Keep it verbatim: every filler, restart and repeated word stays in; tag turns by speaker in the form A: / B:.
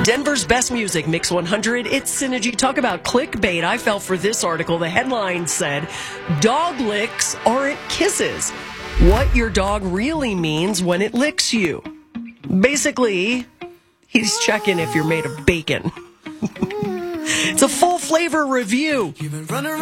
A: Denver's best music, Mix one hundred. It's Synergy. Talk about clickbait. I fell for this article. The headline said, dog licks aren't kisses. What your dog really means when it licks you. Basically, he's checking if you're made of bacon. It's a full flavor review.